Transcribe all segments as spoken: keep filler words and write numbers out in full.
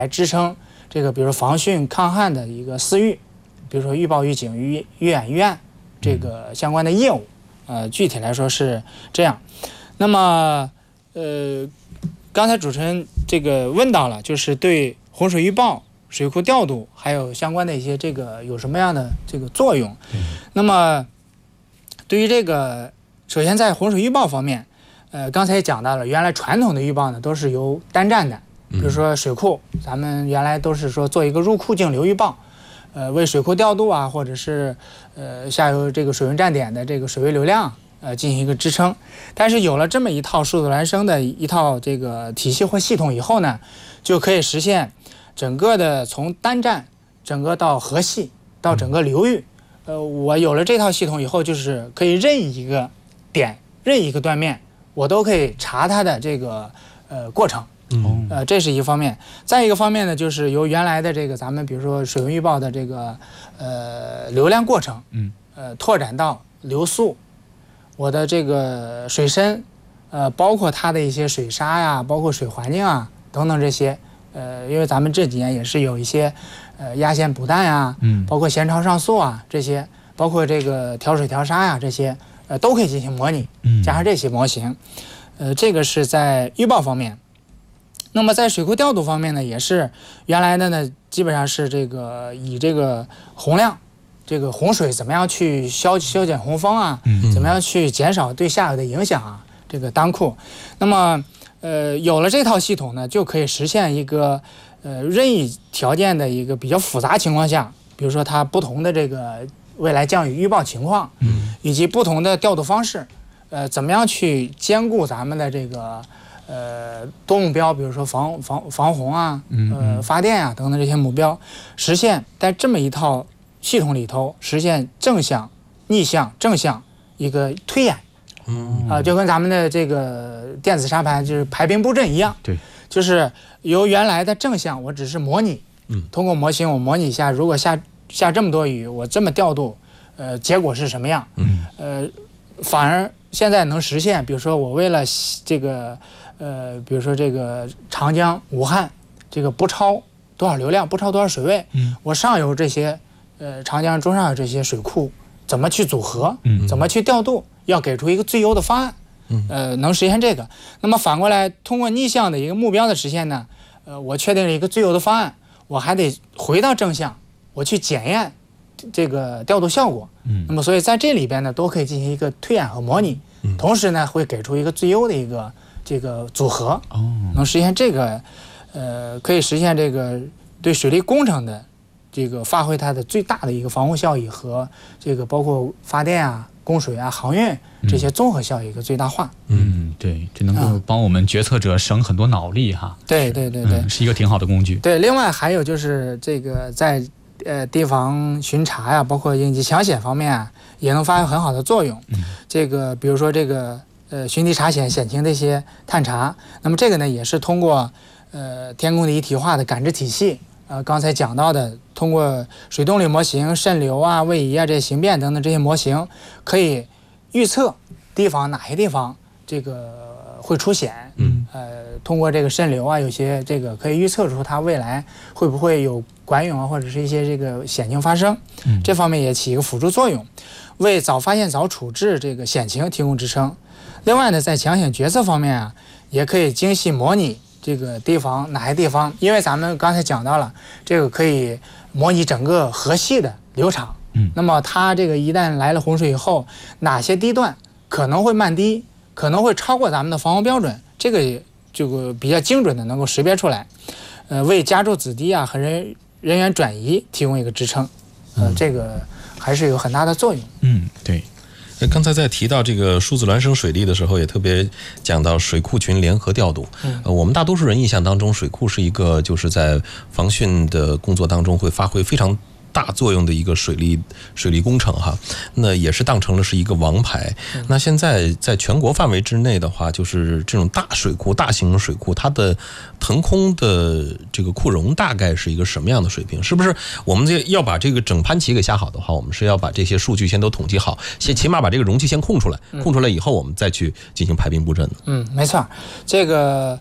来支撑这个，比如说防汛抗旱的一个私域，比如说预报预警、预预演预案这个相关的业务。呃，具体来说是这样。那么，呃，刚才主持人这个问到了，就是对洪水预报、水库调度还有相关的一些这个有什么样的这个作用？嗯、那么，对于这个，首先在洪水预报方面，呃，刚才也讲到了，原来传统的预报呢都是由单站的，比如说水库，咱们原来都是说做一个入库径流预报。呃，为水库调度啊，或者是呃下游这个水文站点的这个水位流量呃进行一个支撑。但是有了这么一套数字孪生的一套这个体系或系统以后呢，就可以实现整个的从单站整个到河系到整个流域。呃，我有了这套系统以后，就是可以任意一个点、任意一个断面，我都可以查它的这个呃过程。嗯，呃，这是一方面。再一个方面呢，就是由原来的这个咱们比如说水文预报的这个呃流量过程，嗯，呃，拓展到流速，我的这个水深，呃，包括它的一些水沙呀，包括水环境啊等等这些，呃，因为咱们这几年也是有一些呃压线补氮呀，嗯，包括咸潮上溯啊这些，包括这个调水调沙呀这些，呃，都可以进行模拟，嗯，加上这些模型，呃，这个是在预报方面。那么在水库调度方面呢，也是原来的呢，基本上是这个以这个洪量，这个洪水怎么样去消消减洪峰啊，嗯、怎么样去减少对下游的影响啊，这个当库。那么呃有了这套系统呢，就可以实现一个呃任意条件的一个比较复杂情况下，比如说它不同的这个未来降雨预报情况，嗯，以及不同的调度方式，呃，怎么样去兼顾咱们的这个。呃，多目标，比如说防防防洪啊，呃，发电啊等等这些目标，实现在这么一套系统里头实现正向、逆向、正向一个推演，嗯啊、呃，就跟咱们的这个电子沙盘就是排兵布阵一样，对，就是由原来的正向，我只是模拟，嗯，通过模型我模拟一下，如果下下这么多雨，我这么调度，呃，结果是什么样？嗯，呃，反而现在能实现，比如说我为了这个。呃，比如说这个长江、武汉，这个不超多少流量，不超多少水位，嗯，我上游这些，呃，长江中上游这些水库怎么去组合，嗯，怎么去调度，要给出一个最优的方案，嗯，呃，能实现这个。那么反过来，通过逆向的一个目标的实现呢，呃，我确定了一个最优的方案，我还得回到正向，我去检验这个调度效果，嗯，那么所以在这里边呢，都可以进行一个推演和模拟，嗯，同时呢，会给出一个最优的一个。这个组合能实现这个，呃，可以实现这个对水利工程的这个发挥它的最大的一个防护效益和这个包括发电啊、供水啊、航运这些综合效益一个最大化。 嗯，对，这能够帮我们决策者省很多脑力哈。 对对对对、 嗯，是一个挺好的工具。 对，另外还有就是这个在呃地方巡查呀，包括应急抢险方面啊，也能发挥很好的作用。嗯，这个比如说这个。呃，巡堤查险、险情的一些探查，那么这个呢，也是通过呃天空的一体化的感知体系，呃，刚才讲到的，通过水动力模型、渗流啊、位移啊这些形变等等这些模型，可以预测地方哪些地方这个会出险，嗯，呃，通过这个渗流啊，有些这个可以预测出它未来会不会有管涌啊，或者是一些这个险情发生，嗯，这方面也起一个辅助作用，为早发现、早处置这个险情提供支撑。另外呢，在抢险决策方面啊，也可以精细模拟这个地方哪些地方，因为咱们刚才讲到了，这个可以模拟整个河系的流场。嗯，那么它这个一旦来了洪水以后，哪些地段可能会漫堤，可能会超过咱们的防洪标准，这个这个比较精准的能够识别出来，呃，为家住子堤啊和人人员转移提供一个支撑，呃，这个还是有很大的作用。 嗯，对。 刚才在提到这个数字孪生水利的时候，也特别讲到水库群联合调度。嗯，呃，我们大多数人印象当中，水库是一个就是在防汛的工作当中会发挥非常大作用的一个水利水利工程哈，那也是当成了是一个王牌。嗯、那现在在全国范围之内的话，就是这种大水库、大型水库，它的腾空的这个库容大概是一个什么样的水平？是不是我们这要把这个整盘棋给下好的话，我们是要把这些数据先都统计好，先起码把这个容器先空出来，空出来以后，我们再去进行排兵布阵的。 嗯，没错，这个。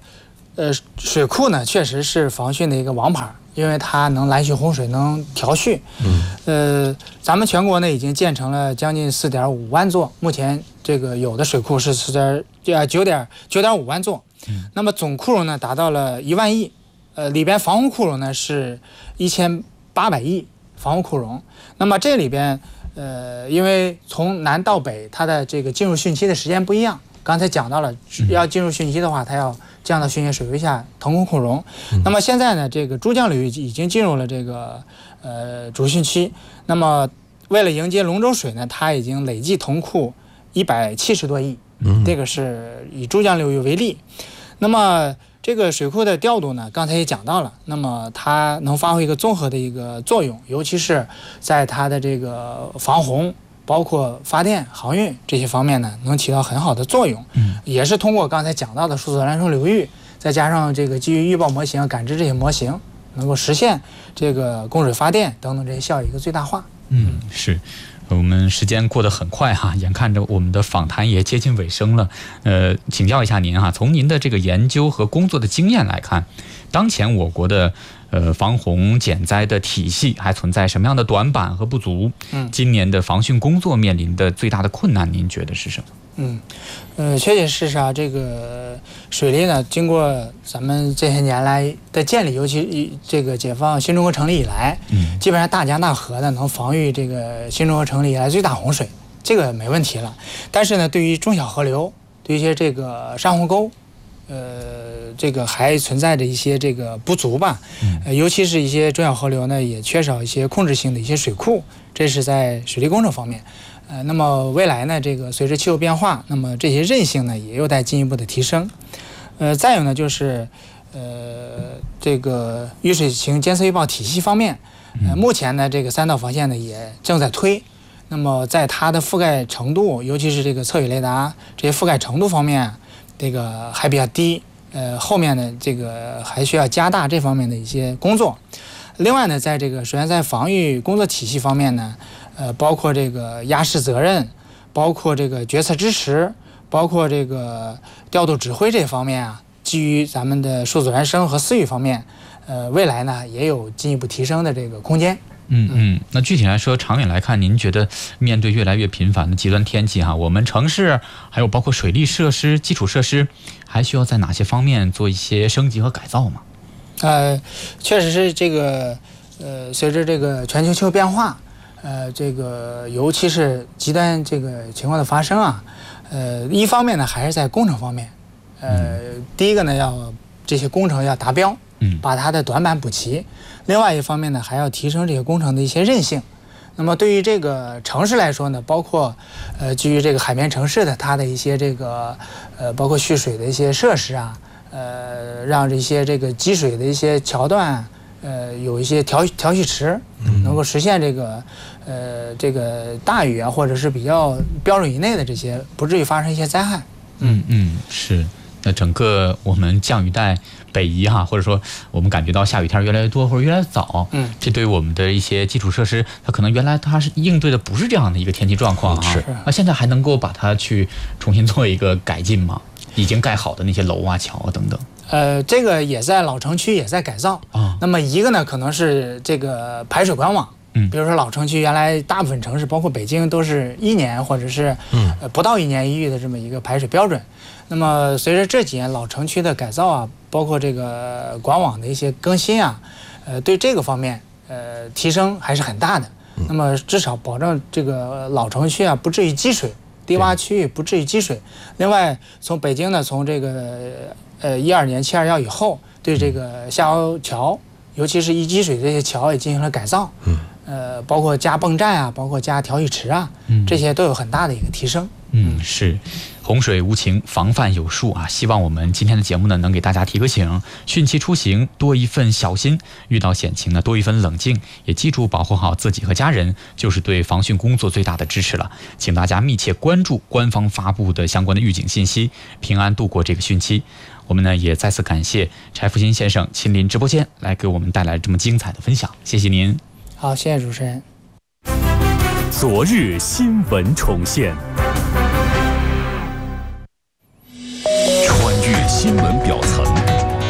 呃，水库呢确实是防汛的一个王牌，因为它能拦蓄洪水，能调蓄。嗯，呃，咱们全国呢已经建成了将近四点五万座，目前这个有的水库是四点呃九点九点五万座。嗯，那么总库容呢达到了一万亿，呃，里边防洪库容呢是一千八百亿防洪库容。那么这里边，呃，因为从南到北，它的这个进入汛期的时间不一样。刚才讲到了，要进入汛期的话，它要降到汛期水位下腾空库容。那么现在呢，这个珠江流域已经进入了这个呃主汛期。那么为了迎接龙舟水呢，它已经累计腾库一百七十多亿。嗯，这个是以珠江流域为例。那么这个水库的调度呢，刚才也讲到了，那么它能发挥一个综合的一个作用，尤其是在它的这个防洪，包括发电、航运这些方面呢，能起到很好的作用。嗯，也是通过刚才讲到的数字孪生流域，再加上这个基于预报模型、感知这些模型，能够实现这个供水发电等等这些效益一个最大化。 嗯，是。我们时间过得很快哈，眼看着我们的访谈也接近尾声了。呃，请教一下您哈，从您的这个研究和工作的经验来看，当前我国的呃防洪减灾的体系还存在什么样的短板和不足？嗯，今年的防汛工作面临的最大的困难，您觉得是什么？ 嗯，呃，确确实实啊，这个水利呢，经过咱们这些年来的建立，尤其这个解放新中国成立以来，嗯，基本上大江大河呢能防御这个新中国成立以来最大洪水，这个没问题了。但是呢，对于中小河流，对于一些这个山洪沟，呃，这个还存在着一些这个不足吧，呃，尤其是一些中小河流呢，也缺少一些控制性的一些水库，这是在水利工程方面。呃，那么未来呢，这个随着气候变化，那么这些韧性呢也有待进一步的提升。呃，再有呢就是，呃，这个雨水情监测预报体系方面，呃，目前呢这个三道防线呢也正在推。那么在它的覆盖程度，尤其是这个测雨雷达这些覆盖程度方面，这个还比较低。呃，后面呢这个还需要加大这方面的一些工作。另外呢，在这个水源灾防御工作体系方面呢。呃，包括这个压事责任，包括这个决策支持，包括这个调度指挥这方面啊，基于咱们的数字孪生和私域方面，呃，未来呢也有进一步提升的这个空间。 嗯嗯，那具体来说，长远来看，您觉得面对越来越频繁的极端天气哈，我们城市还有包括水利设施、基础设施，还需要在哪些方面做一些升级和改造吗？ 呃，确实是这个，呃，随着这个全球气候变化。呃，这个尤其是极端这个情况的发生啊，呃，一方面呢还是在工程方面，呃，嗯、第一个呢要这些工程要达标，嗯，把它的短板补齐；另外一方面呢还要提升这些工程的一些韧性。那么对于这个城市来说呢，包括呃基于这个海绵城市的它的一些这个呃包括蓄水的一些设施啊，呃，让这些这个积水的一些桥段。呃，有一些调调蓄池，能够实现这个，呃，这个大雨啊，或者是比较标准以内的这些，不至于发生一些灾害。 嗯嗯，是。那整个我们降雨带北移哈，或者说我们感觉到下雨天越来越多或者越来越早，嗯，这对于我们的一些基础设施，它可能原来它是应对的不是这样的一个天气状况啊， 是。 那现在还能够把它去重新做一个改进吗？已经盖好的那些楼啊、桥啊等等。 呃，这个也在老城区也在改造啊。那么一个呢，可能是这个排水管网，嗯，比如说老城区原来大部分城市，包括北京，都是一年或者是嗯呃不到一年一遇的这么一个排水标准。那么随着这几年老城区的改造啊，包括这个管网的一些更新啊，呃，对这个方面呃提升还是很大的。那么至少保证这个老城区啊不至于积水，低洼区域不至于积水。另外，从北京呢，从这个呃一二年七二幺以后，对这个下游桥，尤其是易积水这些桥也进行了改造，嗯，呃，包括加泵站啊，包括加调蓄池啊，嗯，这些都有很大的一个提升。 嗯，是，洪水无情，防范有术啊！希望我们今天的节目呢，能给大家提个醒：汛期出行多一份小心，遇到险情呢多一份冷静，也记住保护好自己和家人，就是对防汛工作最大的支持了。请大家密切关注官方发布的相关的预警信息，平安度过这个汛期。我们呢也再次感谢柴复新先生亲临直播间来给我们带来这么精彩的分享，谢谢您。 好，谢谢主持人。 昨日新闻重现，穿越新闻表层，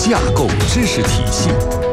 架构知识体系，